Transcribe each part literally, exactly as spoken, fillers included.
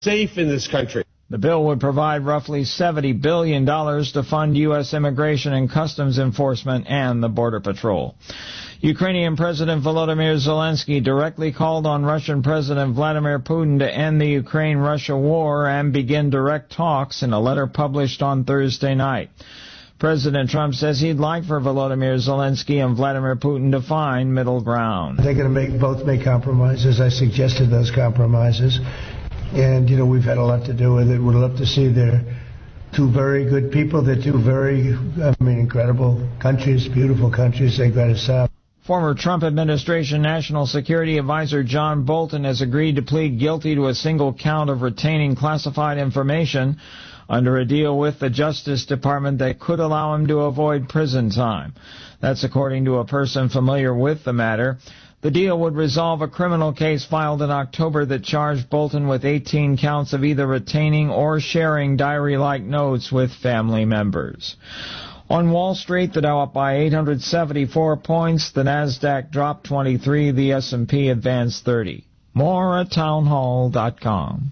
safe in this country. The bill would provide roughly seventy billion dollars to fund U S Immigration and Customs Enforcement and the Border Patrol. Ukrainian President Volodymyr Zelensky directly called on Russian President Vladimir Putin to end the Ukraine-Russia war and begin direct talks in a letter published on Thursday night. President Trump says he'd like for Volodymyr Zelensky and Vladimir Putin to find middle ground. They're going to make both make compromises. I suggested those compromises. And, you know, we've had a lot to do with it. We'd love to see they're two very good people. They're two very, I mean, incredible countries, beautiful countries. They've got to stop. Former Trump administration National Security Advisor John Bolton has agreed to plead guilty to a single count of retaining classified information under a deal with the Justice Department that could allow him to avoid prison time. That's according to a person familiar with the matter. The deal would resolve a criminal case filed in October that charged Bolton with eighteen counts of either retaining or sharing diary-like notes with family members. On Wall Street, the Dow up by eight hundred seventy-four points, the Nasdaq dropped twenty-three, the S and P advanced thirty. More at townhall dot com.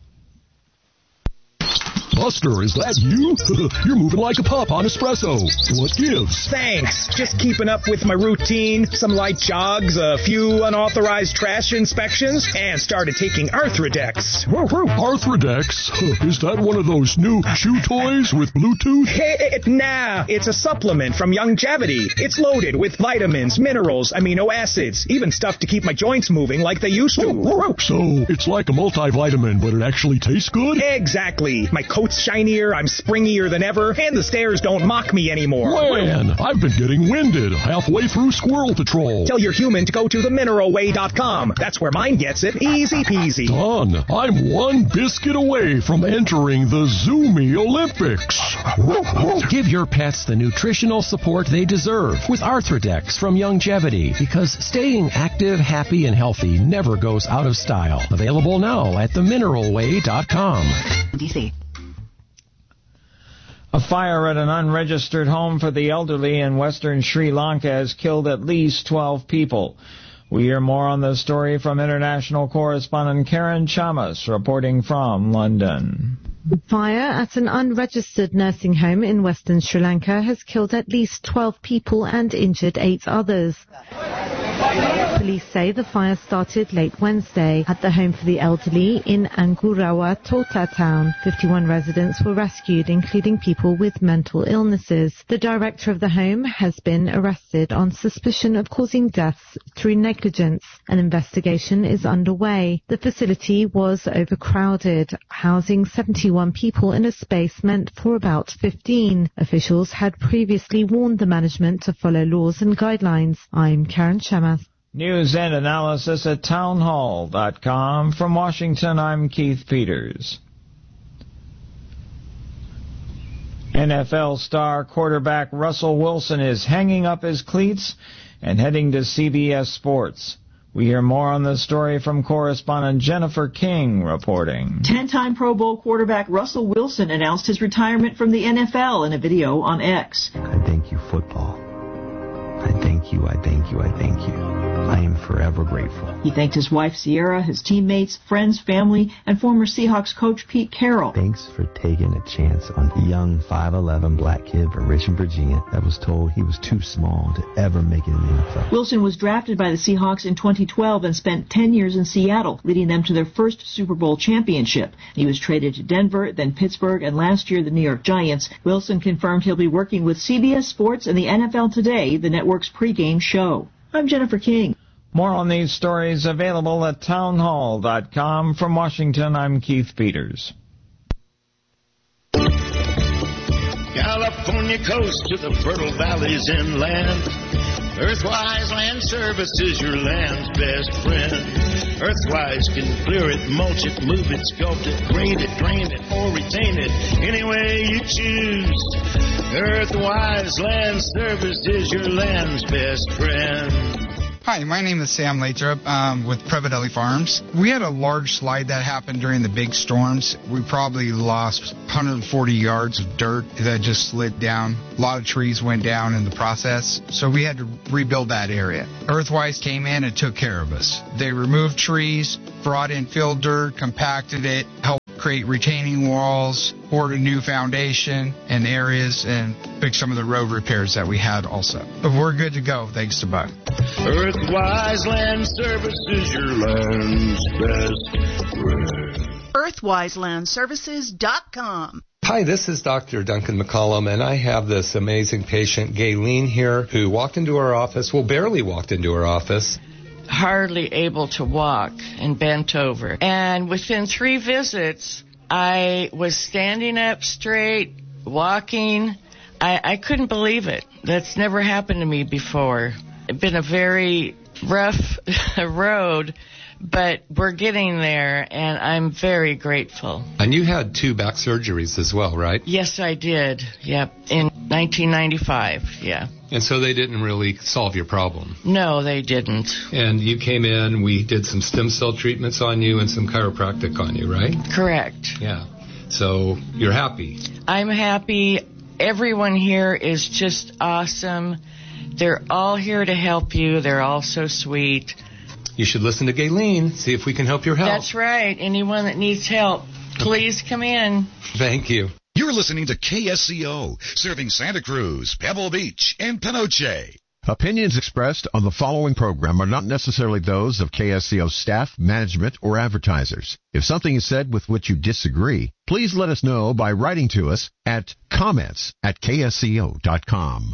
Buster, is that you? You're moving like a pup on espresso. What gives? Thanks. Just keeping up with my routine. Some light jogs, a few unauthorized trash inspections, and started taking Arthrodex. Arthrodex? Is that one of those new chew toys with Bluetooth? Hey, nah, it's a supplement from Youngevity. It's loaded with vitamins, minerals, amino acids, even stuff to keep my joints moving like they used to. So, it's like a multivitamin, but it actually tastes good? Exactly. My coat's shinier, I'm springier than ever, and the stairs don't mock me anymore. Man, I've been getting winded halfway through Squirrel Patrol. Tell your human to go to the mineral way dot com. That's where mine gets it. Easy peasy. Done. I'm one biscuit away from entering the Zoomy Olympics. Give your pets the nutritional support they deserve with Arthrodex from Youngevity, because staying active, happy, and healthy never goes out of style. Available now at the mineral way dot com. D C. A fire at an unregistered home for the elderly in western Sri Lanka has killed at least twelve people. We hear more on the story from international correspondent Karen Chamas, reporting from London. The fire at an unregistered nursing home in western Sri Lanka has killed at least twelve people and injured eight others. Police say the fire started late Wednesday at the home for the elderly in Angurawa Tota town. fifty-one residents were rescued, including people with mental illnesses. The director of the home has been arrested on suspicion of causing deaths through negligence. An investigation is underway. The facility was overcrowded, housing seventy-one people in a space meant for about fifteen. Officials had previously warned the management to follow laws and guidelines. I'm Karen Chamas. News and analysis at townhall dot com. From Washington, I'm Keith Peters. N F L star quarterback Russell Wilson is hanging up his cleats and heading to C B S Sports. We hear more on the story from correspondent Jennifer King reporting. Ten-time Pro Bowl quarterback Russell Wilson announced his retirement from the N F L in a video on X. I thank you, football. I thank you, I thank you, I thank you. I am forever grateful. He thanked his wife Sierra, his teammates, friends, family, and former Seahawks coach Pete Carroll. Thanks for taking a chance on a young five eleven black kid from Richmond, Virginia that was told he was too small to ever make it in the N F L. Wilson was drafted by the Seahawks in twenty twelve and spent ten years in Seattle, leading them to their first Super Bowl championship. He was traded to Denver, then Pittsburgh, and last year the New York Giants. Wilson confirmed he'll be working with C B S Sports and the N F L Today, the network's pregame show. I'm Jennifer King. More on these stories available at townhall dot com. From Washington, I'm Keith Peters. California coast to the fertile valleys inland. Earthwise Land Service is your land's best friend. Earthwise can clear it, mulch it, move it, sculpt it, grade it, drain it, or retain it any way you choose. Earthwise Land Service is your land's best friend. Hi, my name is Sam Lathrop um, with Prevadelli Farms. We had a large slide that happened during the big storms. We probably lost one hundred forty yards of dirt that just slid down. A lot of trees went down in the process, so we had to rebuild that area. Earthwise came in and took care of us. They removed trees, brought in fill dirt, compacted it, helped create retaining walls, poured a new foundation in areas, and fix some of the road repairs that we had also. But we're good to go, thanks to Buck. Earthwise Land Services, your land's best friend. Earthwise Land Services dot com. Hi, this is Doctor Duncan McCollum, and I have this amazing patient, Gayleen, here, who walked into our office, well, barely walked into our office. Hardly able to walk and bent over. And within three visits, I was standing up straight, walking. I, I couldn't believe it. That's never happened to me before. It's been a very rough road, but we're getting there, and I'm very grateful. And you had two back surgeries as well, right? Yes, I did. Yep, in nineteen ninety-five, yeah. And so they didn't really solve your problem? No, they didn't. And you came in, we did some stem cell treatments on you and some chiropractic on you, right? Correct. Yeah. So you're happy? I'm happy. Everyone here is just awesome. They're all here to help you. They're all so sweet. You should listen to Gayleen, see if we can help your health. That's right. Anyone that needs help, please come in. Thank you. You're listening to K S C O, serving Santa Cruz, Pebble Beach, and Penoche. Opinions expressed on the following program are not necessarily those of K S C O staff, management, or advertisers. If something is said with which you disagree, please let us know by writing to us at comments at K S C O dot com.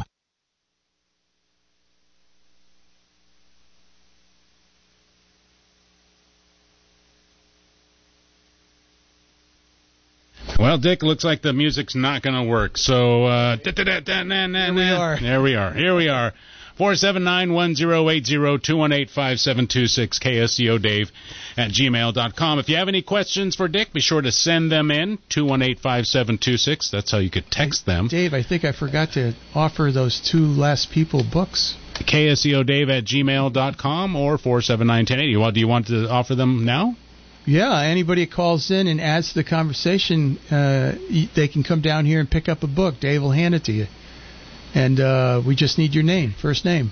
Well, Dick, looks like the music's not going to work. So, uh, here we are. There we are. Here we are. four seven nine, one zero eight zero, two one eight, five seven two six, K S C O Dave at gmail dot com. If you have any questions for Dick, be sure to send them in, two one eight, five seven two six. That's how you could text them. Dave, I think I forgot to offer those two last people books. K S C O Dave at gmail dot com or four seven nine, one zero eight zero. Well, do you want to offer them now? Yeah, anybody that calls in and adds to the conversation, uh, they can come down here and pick up a book. Dave will hand it to you. And uh, we just need your name, first name.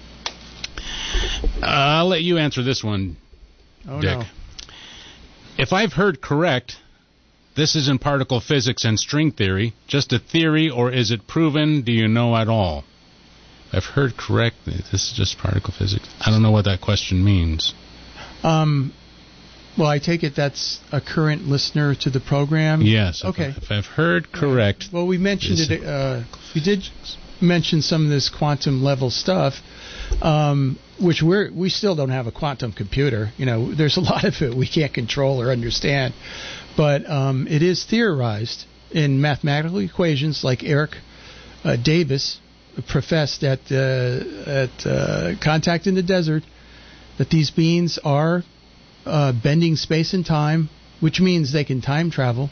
Uh, I'll let you answer this one, oh, Dick. No. If I've heard correct, this is in particle physics and string theory. Just a theory, or is it proven? Do you know at all? I've heard correct. This is just particle physics. I don't know what that question means. Um... Well, I take it that's a current listener to the program? Yes. Okay. If I've heard correct. Well, we mentioned it. Uh, we did mention some of this quantum level stuff, um, which we're we still don't have a quantum computer. You know, there's a lot of it we can't control or understand, but um, it is theorized in mathematical equations, like Eric uh, Davis professed at uh, at uh, Contact in the Desert, that these beings are Uh, bending space and time, which means they can time travel.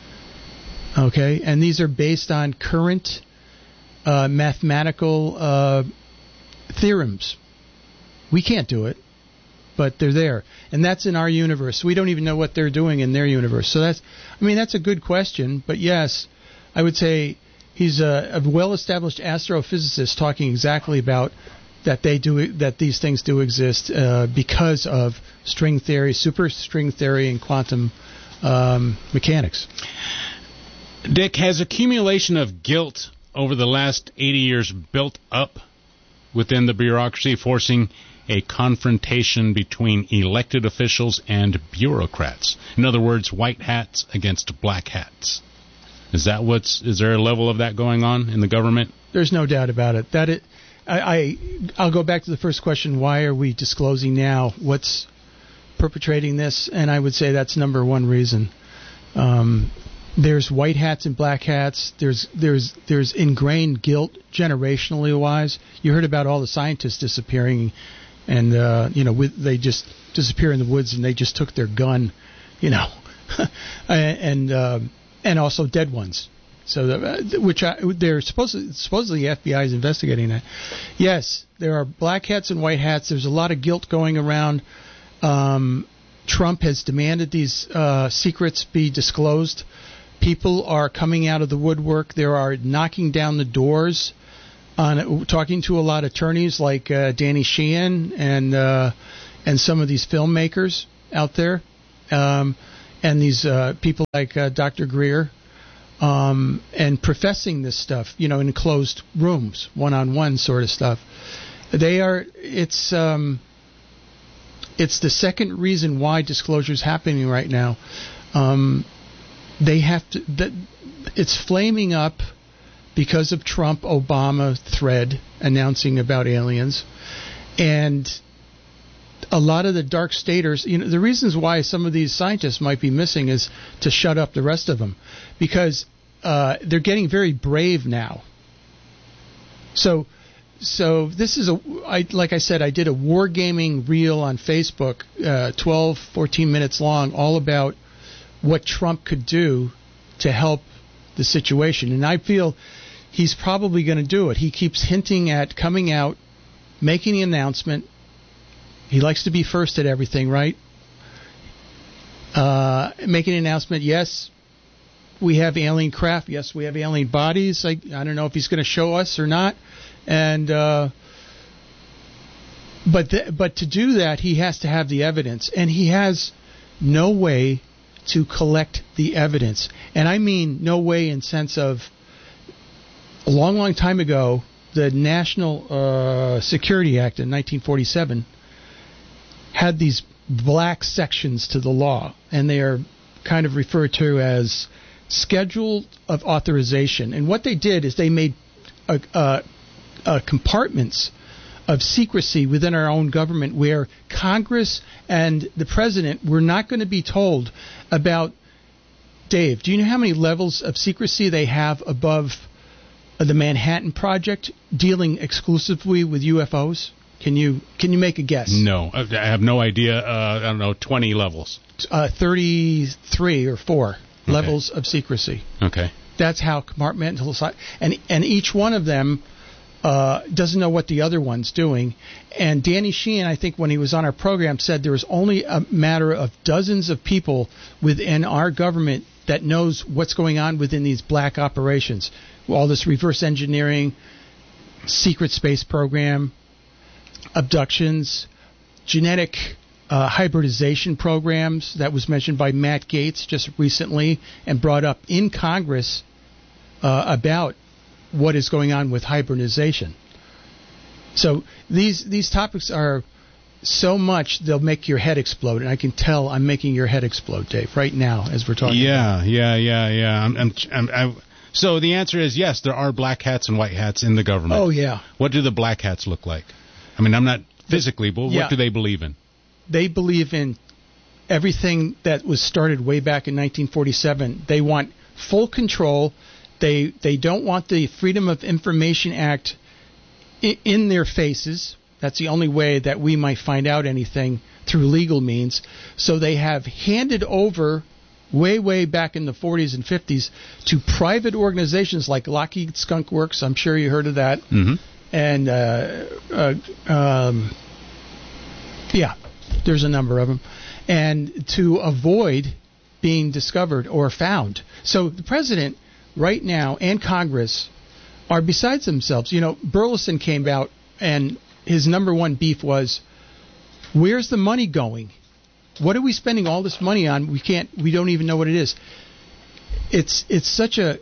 Okay, and these are based on current uh, mathematical uh, theorems. We can't do it, but they're there, and that's in our universe. We don't even know what they're doing in their universe. So that's, I mean, that's a good question. But yes, I would say he's a, a well-established astrophysicist talking exactly about that they do that these things do exist uh, because of string theory, superstring theory, and quantum um, mechanics. Dick, has accumulation of guilt over the last eighty years built up within the bureaucracy, forcing a confrontation between elected officials and bureaucrats? In other words, white hats against black hats. Is that what's? Is there a level of that going on in the government? There's no doubt about it. That it. I, I, I'll go back to the first question, why are we disclosing now? What's perpetrating this? And I would say that's number one reason. Um, there's white hats and black hats. There's there's there's ingrained guilt generationally wise. You heard about all the scientists disappearing, and uh, you know with, they just disappear in the woods and they just took their gun, you know, and uh, and also dead ones. So, the, which I, they're supposedly, supposedly the F B I is investigating that. Yes, there are black hats and white hats. There's a lot of guilt going around. Um, Trump has demanded these uh, secrets be disclosed. People are coming out of the woodwork. There are knocking down the doors on talking to a lot of attorneys like uh, Danny Sheehan and uh, and some of these filmmakers out there, um, and these uh, people like uh, Doctor Greer. Um, and professing this stuff, you know, in closed rooms, one-on-one sort of stuff. They are, it's, um, it's the second reason why disclosure is happening right now. Um, they have to, that, it's flaming up because of Trump-Obama thread announcing about aliens. And a lot of the dark staters, you know, the reasons why some of these scientists might be missing is to shut up the rest of them, because uh, they're getting very brave now. So, so this is a, I, like I said, I did a wargaming reel on Facebook, uh, twelve, fourteen minutes long, all about what Trump could do to help the situation. And I feel he's probably going to do it. He keeps hinting at coming out, making the announcement. He likes to be first at everything, right? Uh, making an announcement, yes, we have alien craft. Yes, we have alien bodies. I, I don't know if he's going to show us or not. And uh, but th- but to do that, he has to have the evidence, and he has no way to collect the evidence. And I mean no way in sense of a long, long time ago, the National uh, Security Act in nineteen forty-seven had these black sections to the law, and they are kind of referred to as schedule of authorization. And what they did is they made uh, uh, uh, compartments of secrecy within our own government where Congress and the president were not going to be told about. Dave, do you know how many levels of secrecy they have above the Manhattan Project dealing exclusively with U F Os? Can you can you make a guess? No, I have no idea. Uh, I don't know, twenty levels. Uh, thirty-three or four okay. levels of secrecy. Okay. That's how compartmentalized, and and each one of them uh, doesn't know what the other one's doing. And Danny Sheehan, I think, when he was on our program, said there was only a matter of dozens of people within our government that knows what's going on within these black operations. All this reverse engineering, secret space program, abductions, genetic uh, hybridization programs that was mentioned by Matt Gaetz just recently and brought up in Congress uh, about what is going on with hybridization. So these these topics are so much they'll make your head explode, and I can tell I'm making your head explode, Dave, right now as we're talking. Yeah, about. yeah, yeah, yeah. I'm, I'm, I'm, I, so the answer is yes. There are black hats and white hats in the government. Oh yeah. What do the black hats look like? I mean, I'm not physically, but yeah. what do they believe in? They believe in everything that was started way back in nineteen forty-seven. They want full control. They they don't want the Freedom of Information Act in, in their faces. That's the only way that we might find out anything through legal means. So they have handed over way, way back in the forties and fifties to private organizations like Lockheed Skunk Works. I'm sure you heard of that. Mm-hmm. And, uh, uh, um, yeah, there's a number of them. And to avoid being discovered or found. So the president right now and Congress are besides themselves. You know, Burleson came out and his number one beef was, where's the money going? What are we spending all this money on? We can't, we don't even know what it is. It's, it's such a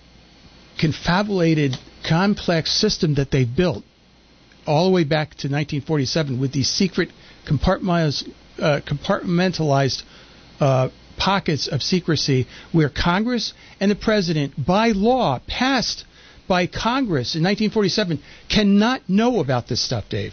confabulated, complex system that they've built all the way back to nineteen forty-seven with these secret compartmentalized, uh, compartmentalized uh, pockets of secrecy where Congress and the president, by law, passed by Congress in nineteen forty-seven, cannot know about this stuff, Dave.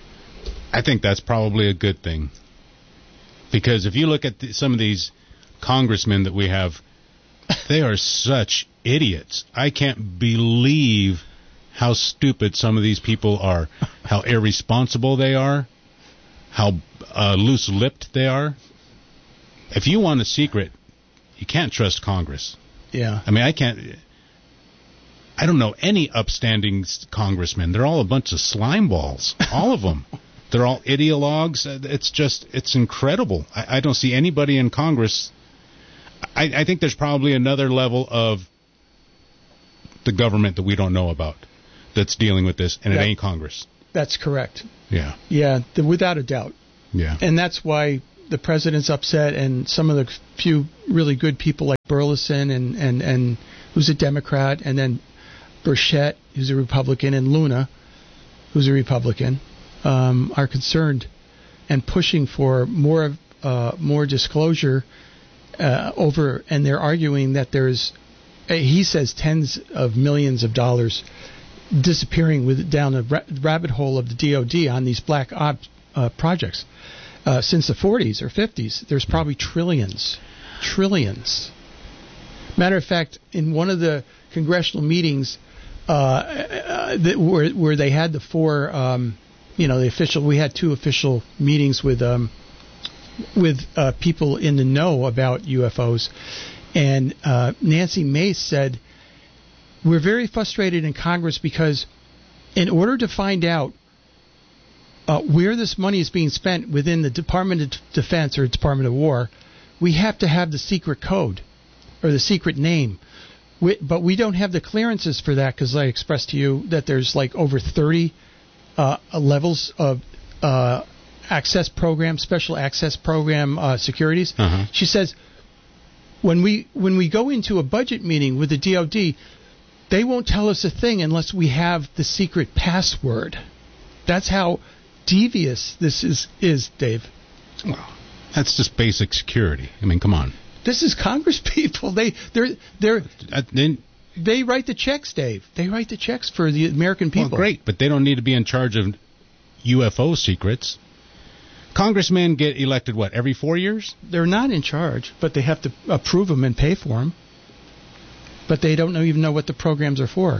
I think that's probably a good thing. Because if you look at the, some of these congressmen that we have, they are such idiots. I can't believe how stupid some of these people are, how irresponsible they are, how uh, loose-lipped they are. If you want a secret, you can't trust Congress. Yeah. I mean, I can't... I don't know any upstanding congressmen. They're all a bunch of slime balls, all of them. They're all ideologues. It's just, it's incredible. I, I don't see anybody in Congress. I, I think there's probably another level of the government that we don't know about that's dealing with this, and it ain't Congress. That's correct. Yeah. Yeah, the, without a doubt. Yeah. And that's why the president's upset, and some of the few really good people like Burleson and, and, and who's a Democrat, and then Burchett, who's a Republican, and Luna, who's a Republican, um, are concerned and pushing for more uh, more disclosure uh, over, and they're arguing that there's, uh, he says, tens of millions of dollars disappearing with down the ra- rabbit hole of the D O D on these black ops uh, projects. Uh, since the forties or fifties, there's probably trillions, trillions. Matter of fact, in one of the congressional meetings, uh, uh, that where where they had the four, um, you know, the official, we had two official meetings with um, with uh, people in the know about U F Os, and uh, Nancy Mace said, "We're very frustrated in Congress because, in order to find out uh, where this money is being spent within the Department of Defense or Department of War, we have to have the secret code or the secret name." We, but we don't have the clearances for that because I expressed to you that there's like over thirty uh, levels of uh, access program, special access program uh, securities. Uh-huh. She says when we when we go into a budget meeting with the D O D, they won't tell us a thing unless we have the secret password. That's how devious this is, is Dave. Well, that's just basic security. I mean, come on. This is Congress people. They they're they're uh, then, they write the checks, Dave. They write the checks for the American people. Well, great, but they don't need to be in charge of U F O secrets. Congressmen get elected, what, every four years? They're not in charge, but they have to approve them and pay for them. But they don't know, even know what the programs are for.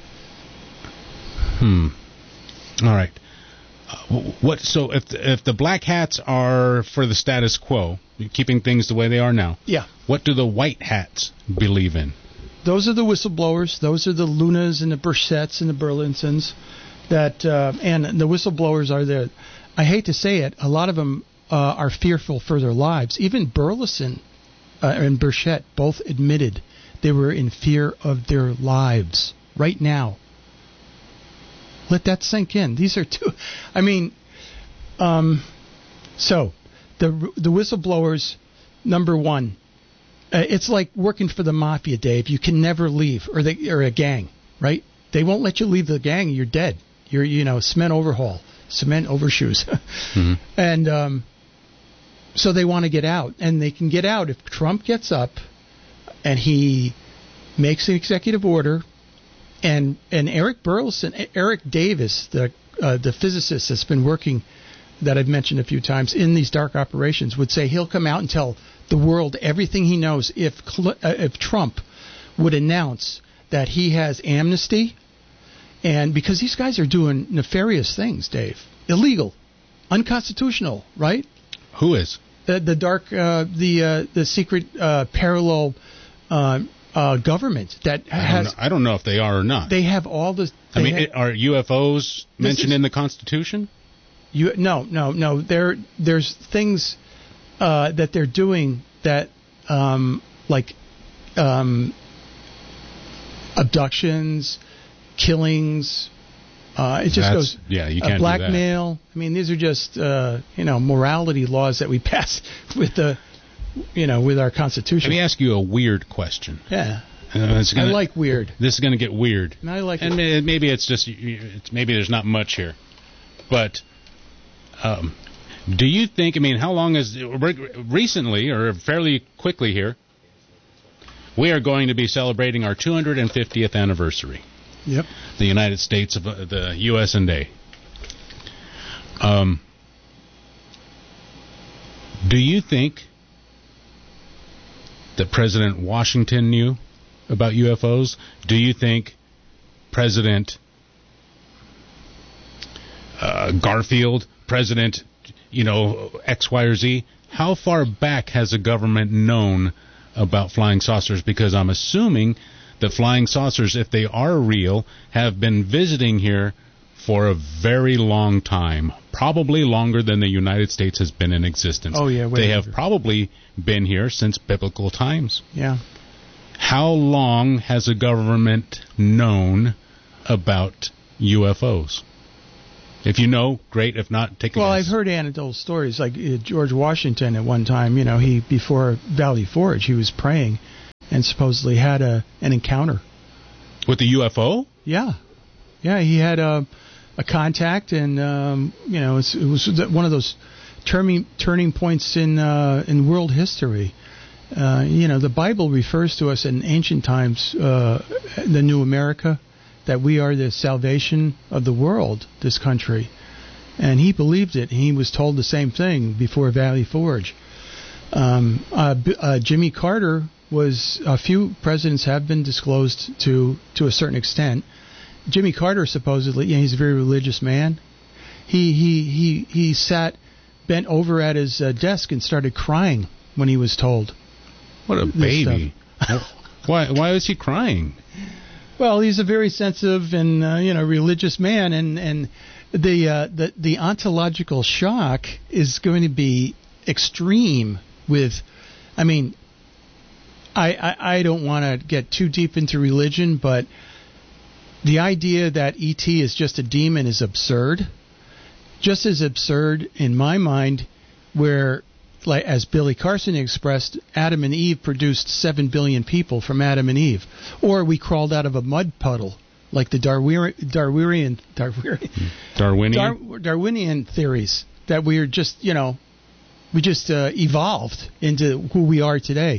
Hmm. All right. Uh, what? So if the, if the black hats are for the status quo, keeping things the way they are now, yeah. What do the white hats believe in? Those are the whistleblowers. Those are the Lunas and the Burchetts and the Burlinsons. That uh, and the whistleblowers are the. I hate to say it, a lot of them uh, are fearful for their lives. Even Burleson uh, and Burchett both admitted they were in fear of their lives right now. Let that sink in. These are two. I mean, um, so the the whistleblowers, number one, uh, it's like working for the mafia, Dave. You can never leave, or the or a gang, right? They won't let you leave the gang. You're dead. You're you know cement overhaul, cement overshoes, mm-hmm. and um, so they want to get out, and they can get out if Trump gets up and he makes an executive order. And and Eric Burleson, Eric Davis, the uh, the physicist that's been working, that I've mentioned a few times, in these dark operations, would say he'll come out and tell the world everything he knows if uh, if Trump would announce that he has amnesty, and because these guys are doing nefarious things, Dave, illegal, unconstitutional, right? Who is the the dark uh, the uh, the secret uh, parallel. Uh, Uh, government that I has. Don't know, I don't know if they are or not. They have all the. I mean, have, it, are U F Os mentioned is, in the Constitution? You no no no. There there's things uh, that they're doing that um, like um, abductions, killings. Uh, it just That's, goes. Yeah, you uh, can't blackmail. do that. I mean, these are just uh, you know morality laws that we pass with the. You know, with our Constitution. Let me ask you a weird question. Yeah, uh, it's gonna, I like weird. This is going to get weird. I like and it. maybe it's just it's maybe there's not much here, but um, do you think? I mean, how long is recently or fairly quickly here? We are going to be celebrating our two hundred fiftieth anniversary. Yep. The United States of uh, the U S and A. Um, do you think that President Washington knew about U F Os? Do you think President uh, Garfield, President, you know, X, Y, or Z, how far back has the government known about flying saucers? Because I'm assuming that flying saucers, if they are real, have been visiting here for a very long time, probably longer than the United States has been in existence. Oh, yeah. They longer. have probably been here since biblical times. Yeah. How long has the government known about U F Os? If you know, great. If not, take a Well, guess. I've heard anecdotal stories. Like uh, George Washington at one time, you know, he before Valley Forge, he was praying and supposedly had a an encounter. With the U F O? Yeah. Yeah, he had a, a contact, and, um, you know, it's, it was one of those turning, turning points in uh, in world history. Uh, you know, the Bible refers to us in ancient times, uh, the New America, that we are the salvation of the world, this country. And he believed it. He was told the same thing before Valley Forge. Um, uh, B- uh, Jimmy Carter was, a few presidents have been disclosed to, to a certain extent. Jimmy Carter supposedly, you know, he's a very religious man. He, he, he, he sat bent over at his uh, desk and started crying when he was told. What a baby. why, why was he crying? Well, he's a very sensitive and uh, you know religious man, and and the uh, the the ontological shock is going to be extreme. With, I mean, I I, I don't want to get too deep into religion, but the idea that E T is just a demon is absurd. Just as absurd in my mind, where, like as Billy Carson expressed, Adam and Eve produced seven billion people from Adam and Eve. Or we crawled out of a mud puddle, like the Darwinian, Darwinian, Darwinian, Darwinian? Dar, Darwinian theories, that we are just, you know, we just uh, evolved into who we are today.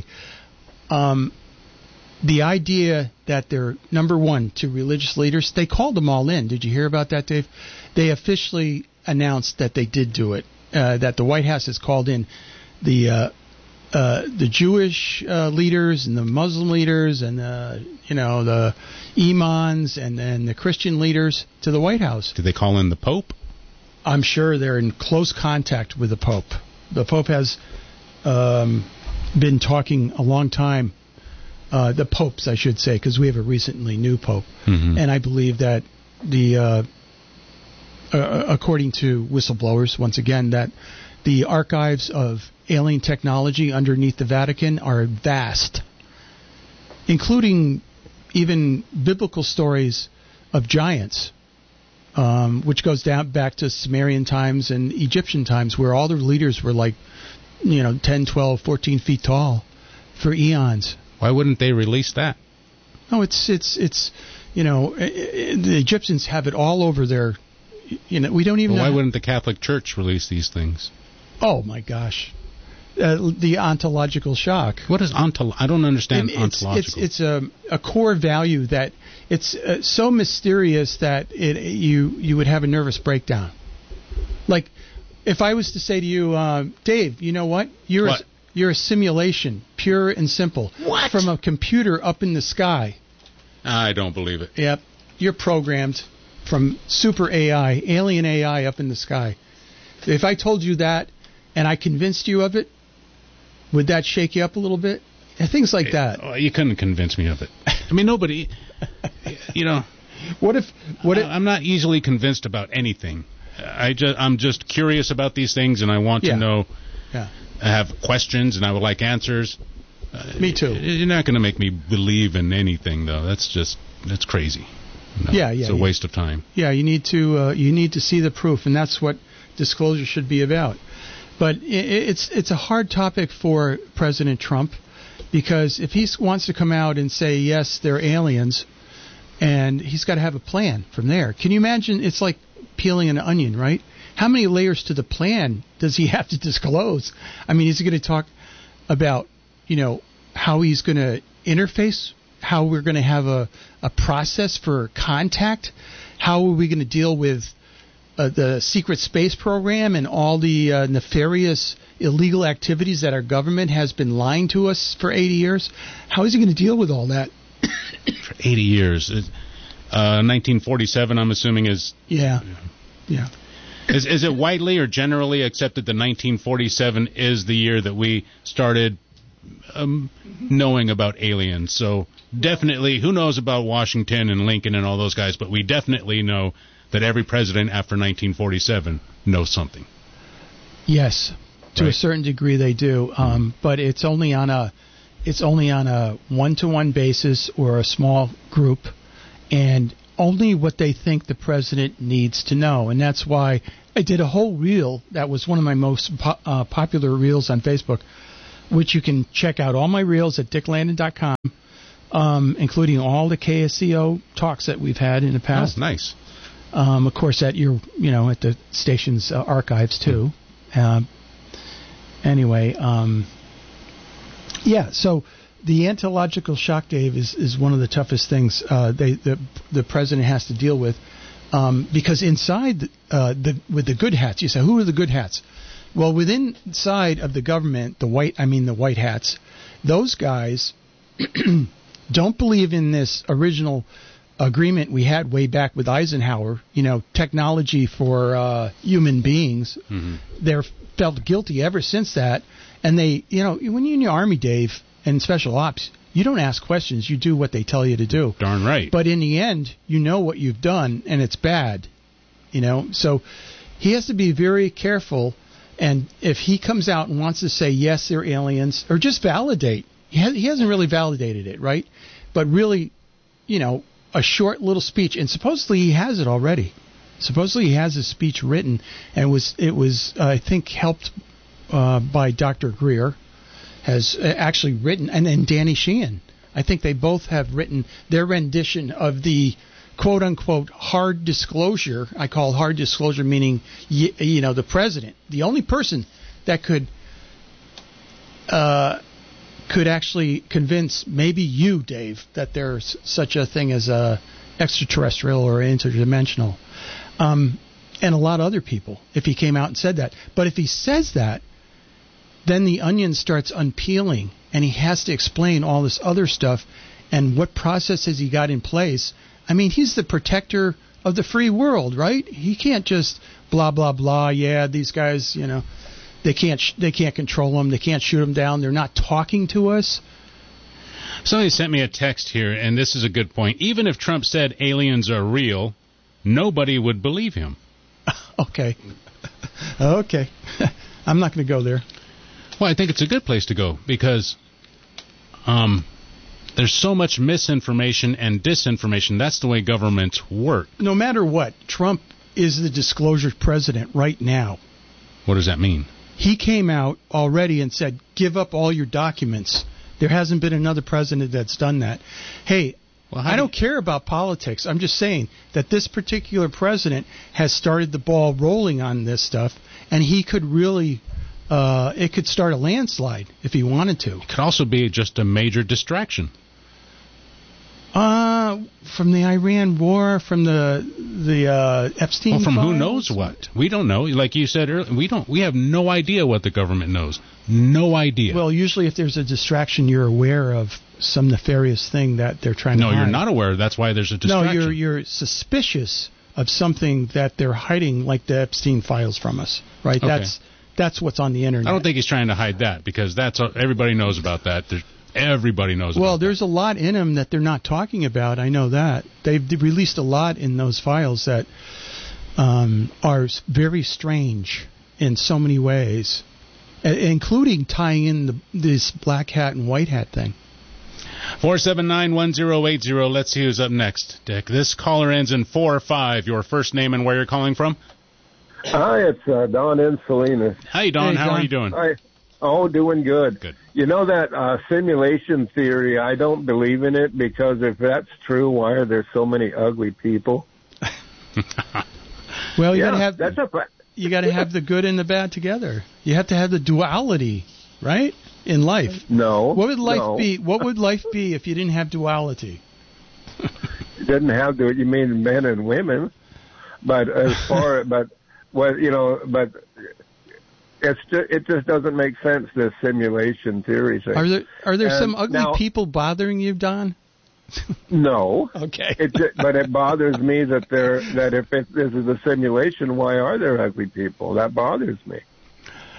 Um, the idea that they're, number one, to religious leaders, they called them all in. Did you hear about that, Dave? They officially announced that they did do it, uh, that the White House has called in the uh, uh, the Jewish uh, leaders and the Muslim leaders and the, you know, the imams and then the Christian leaders to the White House. Did they call in the Pope? I'm sure they're in close contact with the Pope. The Pope has um, been talking a long time. Uh, the popes, I should say, because we have a recently new Pope, mm-hmm. and I believe that the uh, uh, according to whistleblowers, once again, that the archives of alien technology underneath the Vatican are vast, including even biblical stories of giants, um, which goes down back to Sumerian times and Egyptian times, where all the leaders were like, you know, ten, twelve, fourteen feet tall for eons. Why wouldn't they release that? No, it's it's it's you know, the Egyptians have it all over their. You know, we don't even. Well, why know wouldn't the Catholic Church release these things? Oh my gosh, uh, the ontological shock. What is ontol? I don't understand It- it's, ontological. It's it's a a core value that it's uh, so mysterious that it you you would have a nervous breakdown. Like if I was to say to you, uh, Dave, you know what? You're What? A, you're a simulation, pure and simple, What? from a computer up in the sky. I don't believe it. Yep, you're programmed from super A I, alien A I up in the sky. If I told you that and I convinced you of it, would that shake you up a little bit? And things like that. Oh, you couldn't convince me of it. I mean, nobody. You know, what if? What if? I'm not easily convinced about anything. I just, I'm just curious about these things, and I want Yeah. to know. Yeah. I have questions, and I would like answers. Uh, Me too. You're not going to make me believe in anything, though. That's just that's crazy. No, Yeah, yeah, It's a yeah. waste of time. Yeah, you need to uh, you need to see the proof, and that's what disclosure should be about. But i it's it's a hard topic for President Trump, because if he wants to come out and say yes, they're aliens, and he's got to have a plan from there. Can you imagine? It's like peeling an onion, right? How many layers to the plan does he have to disclose? I mean, is he going to talk about, you know, how he's going to interface, how we're going to have a, a process for contact, how are we going to deal with uh, the secret space program and all the uh, nefarious illegal activities that our government has been lying to us for eighty years? How is he going to deal with all that? For eighty years. It- Uh, nineteen forty-seven, I'm assuming, is... Yeah, yeah. Is, is it widely or generally accepted that nineteen forty-seven is the year that we started um, knowing about aliens. So definitely, who knows about Washington and Lincoln and all those guys, but we definitely know that every president after nineteen forty-seven knows something. Yes, to right. a certain degree they do, um, but it's only on a it's only on a one-to-one basis or a small group, and only what they think the president needs to know. And that's why I did a whole reel that was one of my most po- uh, popular reels on Facebook, which you can check out all my reels at dick landon dot com, um, including all the K S C O talks that we've had in the past. Oh, nice. Um, of course, at your you know at the station's uh, archives too. Uh, anyway, um, yeah. So the antilogical shock, Dave, is, is one of the toughest things uh, they the the president has to deal with, um, because inside uh, the with the good hats, you say, who are the good hats? Well, within inside of the government, the white I mean the white hats, those guys don't believe in this original agreement we had way back with Eisenhower, you know, technology for uh, human beings. Mm-hmm. They're felt guilty ever since that. And they, you know, when you're in the Army, Dave, and special ops, you don't ask questions. You do what they tell you to do. Darn right. But in the end, you know what you've done, and it's bad, you know. So he has to be very careful. And if he comes out and wants to say, yes, they're aliens, or just validate, he, has, he hasn't really validated it, right? But really, you know, a short little speech, and supposedly he has it already. Supposedly he has his speech written, and was it was uh, I think helped uh, by Doctor Greer, has actually written, and then Danny Sheehan. I think they both have written their rendition of the quote unquote hard disclosure. I call it hard disclosure, meaning you, you know the president, the only person that could. Uh, could actually convince maybe you, Dave, that there's such a thing as a extraterrestrial or interdimensional, um, and a lot of other people, if he came out and said that. But if he says that, then the onion starts unpeeling, and he has to explain all this other stuff and what processes he got in place. I mean, he's the protector of the free world, right? He can't just blah, blah, blah, yeah, these guys, you know, They can't sh- they can't control them. They can't shoot them down. They're not talking to us. Somebody sent me a text here, and this is a good point. Even if Trump said aliens are real, nobody would believe him. Okay. Okay. I'm not going to go there. Well, I think it's a good place to go because um, there's so much misinformation and disinformation. That's the way governments work. No matter what, Trump is the disclosure president right now. What does that mean? He came out already and said, give up all your documents. There hasn't been another president that's done that. Hey, well, I don't do care about politics. I'm just saying that this particular president has started the ball rolling on this stuff, and he could really, uh, it could start a landslide if he wanted to. It could also be just a major distraction. Uh, from the Iran war, from the the uh, Epstein. Well, from files? Who knows what? We don't know. Like you said earlier, we don't. We have no idea what the government knows. No idea. Well, usually if there's a distraction, you're aware of some nefarious thing that they're trying no, to hide. No, you're not aware. That's why there's a distraction. No, you're you're suspicious of something that they're hiding, like the Epstein files from us. Right? Okay. That's that's what's on the internet. I don't think he's trying to hide that because that's everybody knows about that. There's, Everybody knows well, about there's that. a lot in them that they're not talking about. I know that. They've released a lot in those files that um, are very strange in so many ways, including tying in the, this black hat and white hat thing. four seven nine, one zero eight zero. Let's see who's up next, Dick. This caller ends in four or five. Your first name and where you're calling from? Hi, it's uh, Don in Salinas. Hi, Don. Hey, How Don. are you doing? Hi. Oh, doing good. Good. You know that uh, simulation theory, I don't believe in it because if that's true, why are there so many ugly people? Well, you yeah, gotta have that's a, you got to have the good and the bad together. You have to have the duality, right? In life. No. What would life no. be? What would life be if you didn't have duality? You didn't have to. You mean men and women, but as far but what you know, but. It's just, it just doesn't make sense, this simulation theory thing. Are there are there and some ugly now, people bothering you, Don? No. Okay. It just, but it bothers me that there that if it, this is a simulation, why are there ugly people? That bothers me.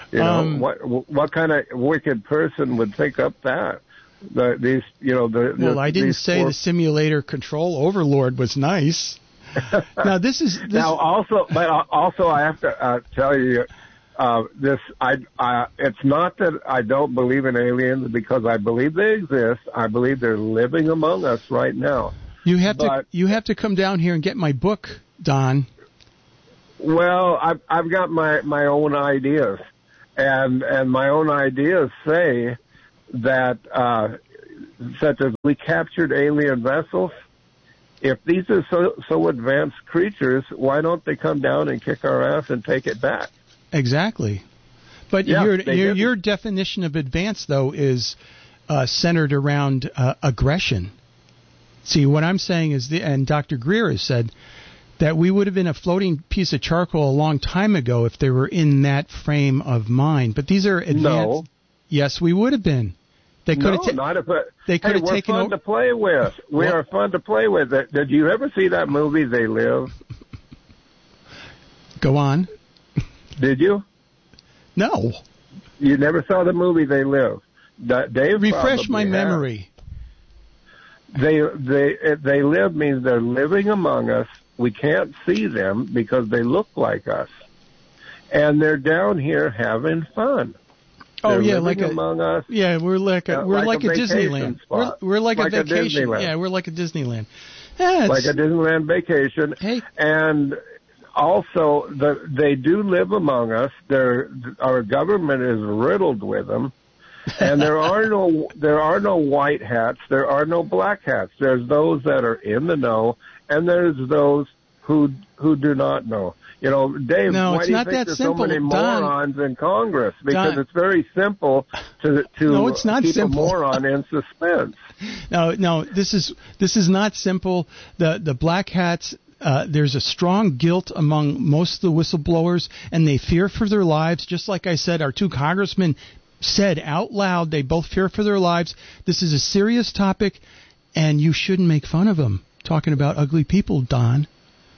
You know, Um, what what kind of wicked person would think up that? The, these, you know, the Well, the, I didn't these say poor- the simulator control overlord was nice. Now this is this now also, but also I have to uh, tell you, uh, this I, I it's not that I don't believe in aliens, because I believe they exist. I believe they're living among us right now. you have but- to you have to come down here and get my book, Don. Well, I've I've got my my own ideas, and and my own ideas say that uh, such as we captured alien vessels. If these are so so advanced creatures, why don't they come down and kick our ass and take it back? Exactly. But Yeah, your they your, didn't. your definition of advanced, though, is uh, centered around uh, aggression. See, what I'm saying is, the, and Doctor Greer has said, that we would have been a floating piece of charcoal a long time ago if they were in that frame of mind. But these are advanced. No. Yes, we would have been. They could No, have. not if it, They could hey, have we're taken fun over- to play with. We What? are fun to play with. Did did you ever see that movie, They Live? Go on. Did you? No. You never saw the movie They Live? Da- Dave Refresh my probably has. memory. They they they live means they're living among us. We can't see them because they look like us, and they're down here having fun. Oh They're yeah, living like a among us. yeah, we're like a uh, we're like like, a a, vacation Disneyland. We're, spot. we're like, Like a a vacation. Disneyland. Yeah, we're like a Disneyland. Yeah, it's- like a Disneyland vacation. Hey. And also, the, they do live among us. They're, our government is riddled with them. And there are no there are no white hats. There are no black hats. There's those that are in the know, and there's those who who do not know. You know, Dave, No, why it's do you not think that there's simple, so many Don. morons in Congress? Because Don. it's very simple to to No, it's not keep simple. a moron in suspense. No, no, this is this is not simple. The the black hats. Uh, there's a strong guilt among most of the whistleblowers, and they fear for their lives. Just like I said, our two congressmen said out loud, they both fear for their lives. This is a serious topic, and you shouldn't make fun of them. Talking about ugly people, Don.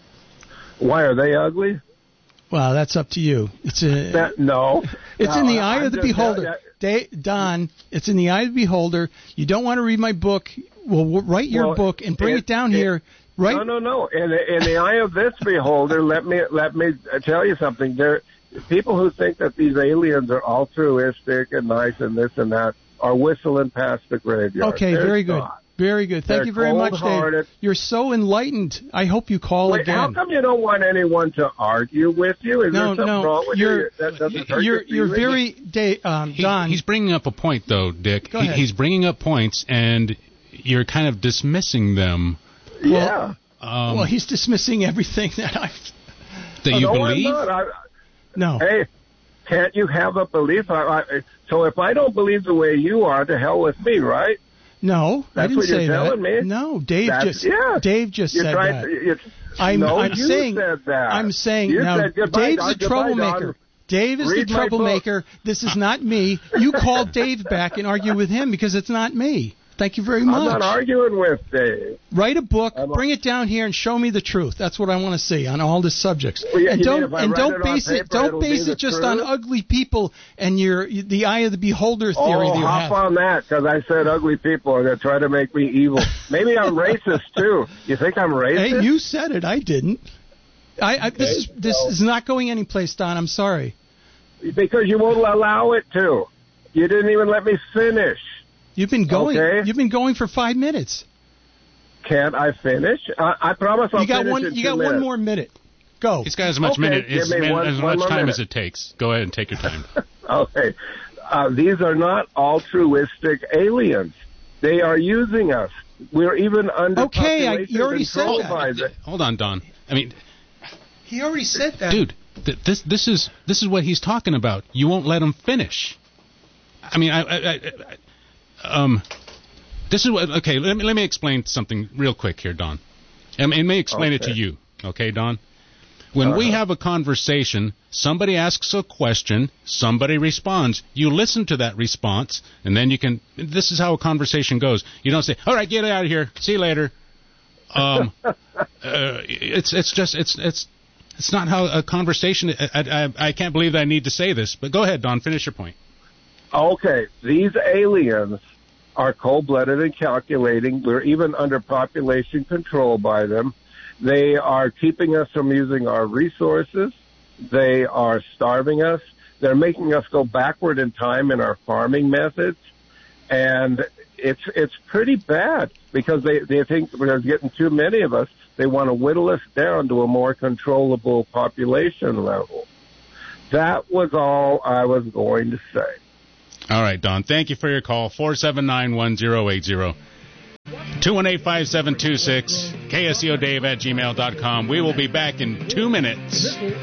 Why are they ugly? Well, that's up to you. It's a That, no, It's No, in the eye I'm of the just- beholder. that- Da- Don, it's in the eye of the beholder. You don't want to read my book. Well, w- write your Well, book and bring it, it- down it- here. Right? No, no, no. In the, in the eye of this beholder, let me let me tell you something. There, people who think that these aliens are altruistic and nice and this and that are whistling past the graveyard. Okay, They're very good. not. Very good. Thank They're you very much, Dave. cold-hearted. You're so enlightened. I hope you call Wait, how again. come you don't want anyone to argue with you? Is No, there something no, wrong with you're- you? That doesn't hurt You're your you're feelings? very Dave, um, He- Don. He's bringing up a point, though, Dick. Go He, ahead. he's bringing up points, and you're kind of dismissing them. Yeah. Um, well, he's dismissing everything that I. that Oh, you no, believe. I'm not. I, No. Hey, can't you have a belief? I, I, so if I don't believe the way you are, to hell with me, right? No, I That's didn't what you're say telling that. me. No, Dave That's- just yeah. Dave just You're said trying that. to- it's- I'm, no, I'm you saying said that. I'm saying You now. said goodbye, Dave's Don, the goodbye, troublemaker. Don. Dave is Read the my book. troublemaker. This is not me. You call Dave back and argue with him because it's not me. Thank you very much. I'm not arguing with Dave. Write a book, I'm a- bring it down here, and show me the truth. That's what I want to see on all the subjects. Well, yeah, and you don't mean if I and write don't it on base it paper, don't it'll be base the it just on truth? ugly people and your the eye of the beholder theory Oh, that you hop have. on that, because I said ugly people are going to try to make me evil. Maybe I'm racist, too. You think I'm racist? Hey, you said it. I didn't. I, I this is this well- is not going anyplace, Don. I'm sorry. Because you won't allow it to. You didn't even let me finish. You've been going. Okay. You've been going for five minutes. Can't I finish? I, I promise I'll you got finish one. in You two got minutes. one more minute. Go. He's got as much Okay, minute give as, me man, one- as one much more time minute. as it takes. Go ahead and take your time. Okay. Uh, these are not altruistic aliens. They are using us. We're even under Okay, I- population you already said control that. by the- Hold on, Don. I mean, He already said that. dude, th- this this is this is what he's talking about. You won't let him finish. I mean, I, I, I, I um, this is what. Okay, let me let me explain something real quick here, Don. And, and may explain it to Okay. you, okay, Don? When we have a conversation, somebody asks a question, somebody responds. You listen to that response, and then you can. This is how a conversation goes. You don't say, "All right, get out of here. See you later." Um, uh, it's it's just it's it's It's not how a conversation. I, I, I can't believe that I need to say this, but go ahead, Don. Finish your point. Okay, these aliens are cold-blooded and calculating. We're even under population control by them. They are keeping us from using our resources. They are starving us. They're making us go backward in time in our farming methods. And it's it's pretty bad because they, they think we're getting too many of us. They want to whittle us down to a more controllable population level. That was all I was going to say. All right, Don. Thank you for your call. four seven nine, one zero eight zero. two one eight, five seven two six. K S E O Dave at gmail dot com. We will be back in two minutes.